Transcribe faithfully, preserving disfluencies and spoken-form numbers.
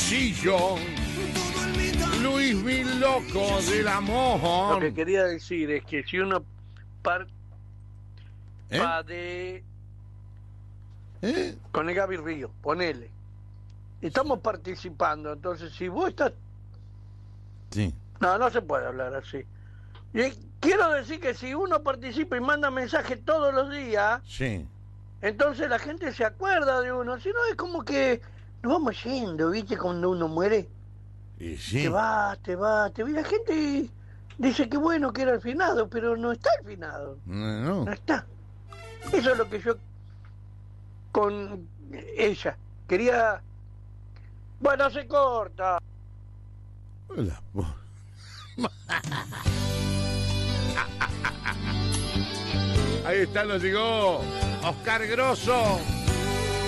bolsillo. Luis mi loco del amor. Lo que quería decir es que si uno par ¿Eh? va de ¿Eh? con el Gaby Río, ponele. Estamos participando, entonces si vos estás... Sí. No, no se puede hablar así. Y quiero decir que si uno participa y manda mensajes todos los días, Sí. entonces la gente se acuerda de uno. Si no, es como que nos vamos yendo, ¿viste? Cuando uno muere, Y sí. te vas, te vas, te vas. La gente dice que bueno que era el finado, pero no está el finado. No, No no. está. Eso es lo que yo con ella quería. Bueno, se corta. Hola, po- Ahí está, nos llegó Oscar Grosso.